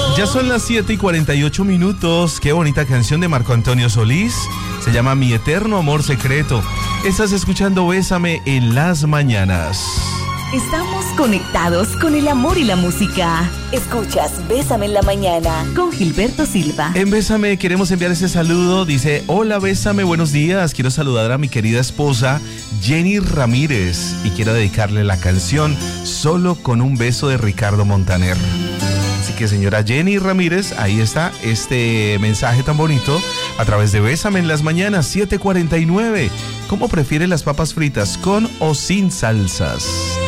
Ya son las 7:48. Qué bonita canción de Marco Antonio Solís. Se llama Mi Eterno Amor Secreto. Estás escuchando Bésame en las mañanas. Estamos conectados con el amor y la música. Escuchas Bésame en la mañana con Gilberto Silva. En Bésame queremos enviar ese saludo. Dice: hola Bésame, buenos días. Quiero saludar a mi querida esposa Jenny Ramírez y quiero dedicarle la canción Solo con un beso de Ricardo Montaner. Así que señora Jenny Ramírez, ahí está este mensaje tan bonito a través de Bésame en las mañanas. 7:49. ¿Cómo prefiere las papas fritas, con o sin salsas?